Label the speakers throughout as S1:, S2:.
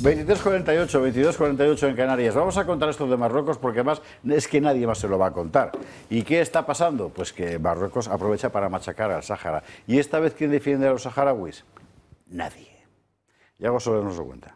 S1: 23:48, 22:48 en Canarias. Vamos a contar esto de Marruecos porque además es que nadie más se lo va a contar. ¿Y qué está pasando? Pues que Marruecos aprovecha para machacar al Sáhara. ¿Y esta vez quién defiende a los saharauis? Nadie. Yago Soler nos lo cuenta.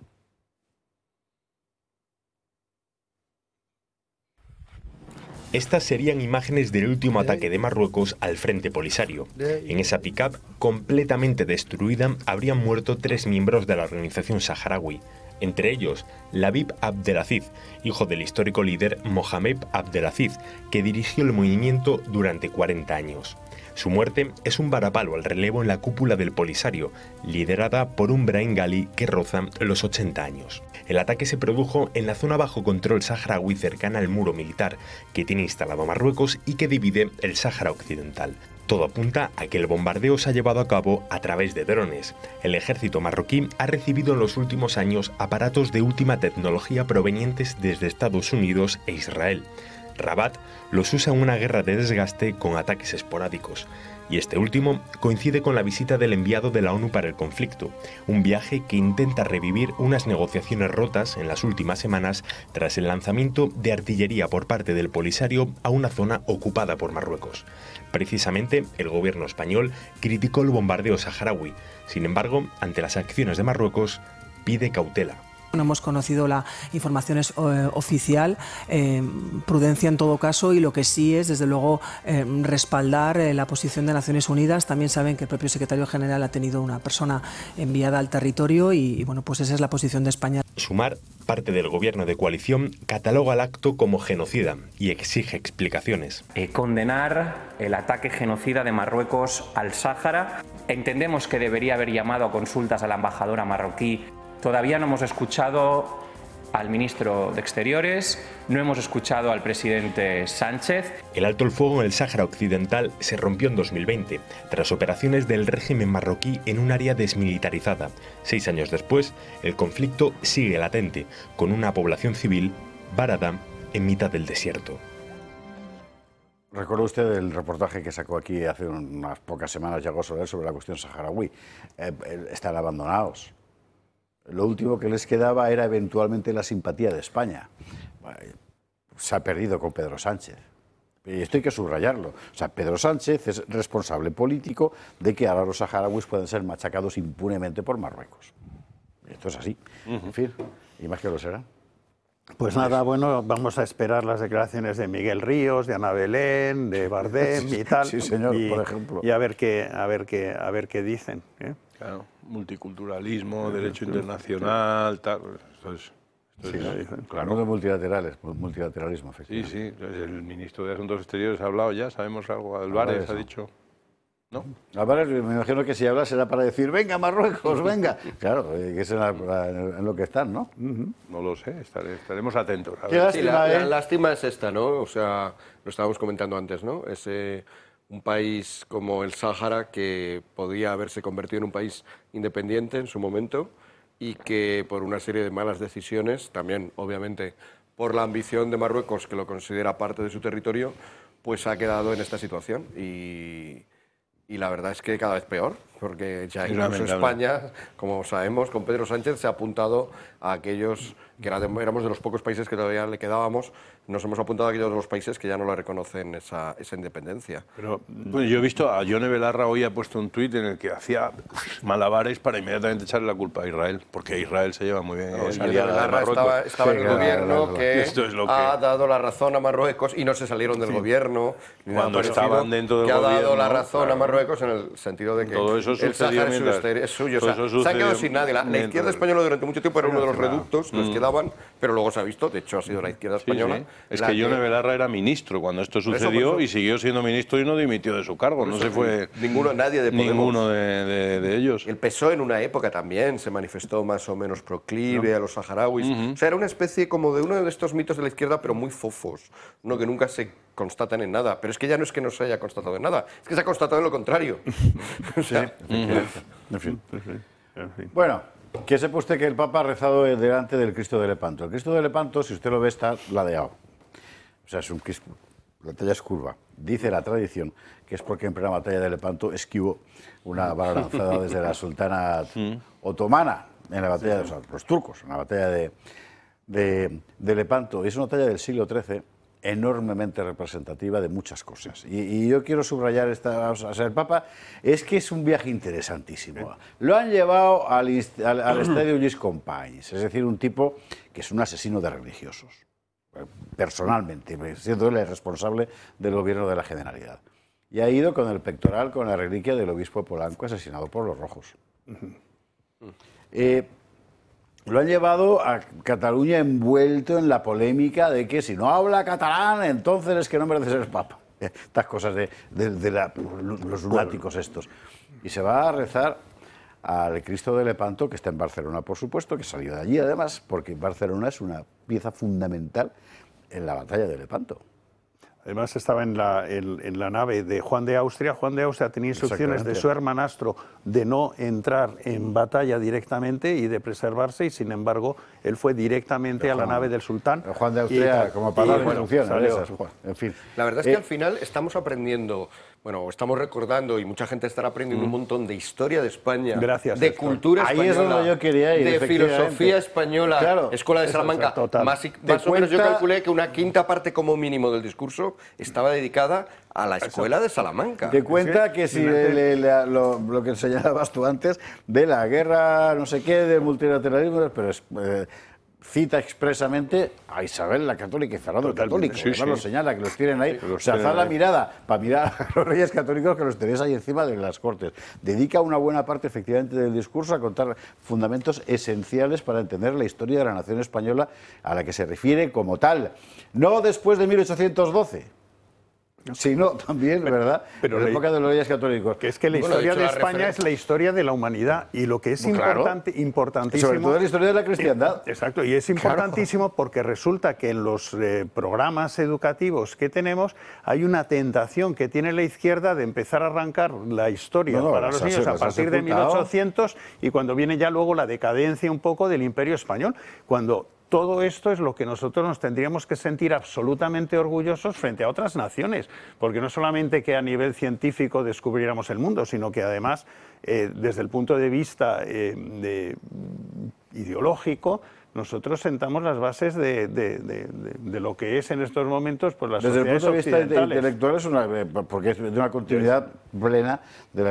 S2: Estas serían imágenes del último ataque de Marruecos al Frente Polisario. En esa pick-up, completamente destruida, habrían muerto 3 miembros de la organización saharaui, entre ellos Labib Abdelaziz, hijo del histórico líder Mohamed Abdelaziz, que dirigió el movimiento durante 40 años. Su muerte es un varapalo al relevo en la cúpula del Polisario, liderada por un Brahim Ghali que roza los 80 años. El ataque se produjo en la zona bajo control saharaui cercana al muro militar que tiene instalado Marruecos y que divide el Sáhara Occidental. Todo apunta a que el bombardeo se ha llevado a cabo a través de drones. El ejército marroquí ha recibido en los últimos años aparatos de última tecnología provenientes desde Estados Unidos e Israel. Rabat los usa en una guerra de desgaste con ataques esporádicos. Y este último coincide con la visita del enviado de la ONU para el conflicto, un viaje que intenta revivir unas negociaciones rotas en las últimas semanas tras el lanzamiento de artillería por parte del Polisario a una zona ocupada por Marruecos. Precisamente, el gobierno español criticó el bombardeo saharaui. Sin embargo, ante las acciones de Marruecos, pide cautela.
S3: No hemos conocido la información oficial, prudencia en todo caso, y lo que sí es, desde luego, respaldar la posición de Naciones Unidas. También saben que el propio secretario general ha tenido una persona enviada al territorio y bueno, pues esa es la posición de España.
S2: Sumar, parte del gobierno de coalición, cataloga el acto como genocida y exige explicaciones.
S4: Condenar el ataque genocida de Marruecos al Sáhara. Entendemos que debería haber llamado a consultas a la embajadora marroquí. Todavía no hemos escuchado al ministro de Exteriores, no hemos escuchado al presidente Sánchez.
S2: El alto el fuego en el Sáhara Occidental se rompió en 2020, tras operaciones del régimen marroquí en un área desmilitarizada. 6 años después, el conflicto sigue latente, con una población civil varada en mitad del desierto.
S1: ¿Recuerda usted el reportaje que sacó aquí hace unas pocas semanas Yago Soler sobre la cuestión saharaui? Están abandonados. Lo último que les quedaba era eventualmente la simpatía de España. Se ha perdido con Pedro Sánchez. Y esto hay que subrayarlo. O sea, Pedro Sánchez es responsable político de que ahora los saharauis puedan ser machacados impunemente por Marruecos. Esto es así. En fin, y más que lo será.
S5: Pues nada, bueno, vamos a esperar las declaraciones de Miguel Ríos, de Ana Belén, de Bardem y tal.
S1: Sí, señor, por ejemplo.
S5: Y a ver qué dicen, ¿eh?
S6: Claro, multiculturalismo, derecho internacional, tal.
S1: Claro, no de multilateralismo, efectivamente.
S6: Sí, el ministro de Asuntos Exteriores ha hablado ya, sabemos algo. Álvarez ha dicho. ¿No?
S1: Álvarez, me imagino que si habla será para decir, venga Marruecos, venga. Claro, que es en lo que están, ¿no?
S6: No lo sé, estaremos atentos.
S1: Qué lástima,
S7: la lástima es esta, ¿no? O sea, lo estábamos comentando antes, ¿no? Un país como el Sáhara, que podía haberse convertido en un país independiente en su momento y que por una serie de malas decisiones, también obviamente por la ambición de Marruecos, que lo considera parte de su territorio, pues ha quedado en esta situación y la verdad es que cada vez peor, porque ya incluso España, como sabemos, con Pedro Sánchez se ha apuntado a aquellos que éramos de los pocos países que todavía le quedábamos, nos hemos apuntado a aquellos de los países que ya no le reconocen esa independencia.
S6: Pero bueno, yo he visto a Yone Belarra hoy ha puesto un tuit en el que hacía malabares para inmediatamente echarle la culpa a Israel, porque Israel se lleva muy bien.
S7: Yone Belarra estaba en el gobierno que ha dado la razón a Marruecos y no se salieron del gobierno.
S6: Cuando estaban dentro del
S7: gobierno. Que ha dado la
S6: razón
S7: a Marruecos en el sentido de que
S6: todo eso
S7: el Sáhara es suyo. Se ha quedado sin nadie. La izquierda española durante mucho tiempo era uno de los reductos que les quedaban, pero luego se ha visto, de hecho ha sido la izquierda española.
S6: Es que Yone Belarra era ministro cuando esto sucedió y siguió siendo ministro y no dimitió de su cargo. No se fue
S7: nadie de Podemos.
S6: Ninguno de ellos.
S7: El PSOE en una época también se manifestó más o menos proclive a los saharauis. O sea, era una especie como de uno de estos mitos de la izquierda, pero muy fofos, ¿no? Que nunca se constatan en nada. Pero es que ya no es que no se haya constatado en nada, es que se ha constatado en lo contrario. O sea,
S1: en fin. Bueno, que sepa usted que el Papa ha rezado delante del Cristo de Lepanto. El Cristo de Lepanto, si usted lo ve, está ladeado. O sea, es un Cristo, la talla es curva. Dice la tradición que es porque en plena batalla de Lepanto esquivó una bala lanzada desde la sultana otomana. en la batalla de los turcos, en la batalla de Lepanto. Es una batalla del siglo XIII enormemente representativa de muchas cosas. Y yo quiero subrayar o sea, el Papa es que es un viaje interesantísimo. Lo han llevado al estadio Lluís Companys, es decir, un tipo que es un asesino de religiosos, personalmente, siendo él el responsable del gobierno de la Generalidad. Y ha ido con el pectoral, con la reliquia del obispo de Polanco asesinado por los rojos. Lo han llevado a Cataluña envuelto en la polémica de que si no habla catalán, entonces es que no merece ser papa. Estas cosas de los lunáticos estos. Y se va a rezar al Cristo de Lepanto, que está en Barcelona, por supuesto, que salió de allí además, porque Barcelona es una pieza fundamental en la batalla de Lepanto.
S5: Además estaba en la nave de Juan de Austria. Juan de Austria tenía instrucciones de su hermanastro de no entrar en batalla directamente y de preservarse, y sin embargo él fue directamente a la nave del sultán.
S1: Juan de Austria, como para dar instrucciones. En fin.
S7: La verdad es que al final estamos aprendiendo, bueno, estamos recordando, y mucha gente estará aprendiendo un montón de historia de España, de cultura española,
S1: ahí es donde yo quería ir,
S7: de filosofía española,
S1: claro,
S7: Escuela de Salamanca. Más o menos yo calculé que una quinta parte como mínimo del discurso estaba dedicada a la Escuela de Salamanca.
S1: Te cuenta que si lo que señalabas tú antes de la guerra, no sé qué, del multilateralismo, pero cita expresamente a Isabel la Católica y Fernando el Católico. Además lo señala, que los tienen ahí. O sea, alzad la mirada para mirar a los reyes católicos que los tenéis ahí encima de las cortes. Dedica una buena parte, efectivamente, del discurso a contar fundamentos esenciales para entender la historia de la nación española a la que se refiere como tal. No después de 1812. sino también, ¿verdad?, pero en la época de los reyes católicos.
S5: Que es que la historia de España es la historia de la humanidad, y lo que es importantísimo...
S1: Sobre todo la historia de la cristiandad.
S5: Exacto, y es importantísimo porque resulta que en los programas educativos que tenemos hay una tentación que tiene la izquierda de empezar a arrancar la historia para los niños a partir de 1800, y cuando viene ya luego la decadencia un poco del Imperio Español, cuando... Todo esto es lo que nosotros nos tendríamos que sentir absolutamente orgullosos frente a otras naciones, porque no solamente que a nivel científico descubriéramos el mundo, sino que además, desde el punto de vista ideológico, nosotros sentamos las bases de lo que es en estos momentos pues, las sociedades occidentales.
S1: Desde el punto de vista intelectual, porque es de una continuidad plena de la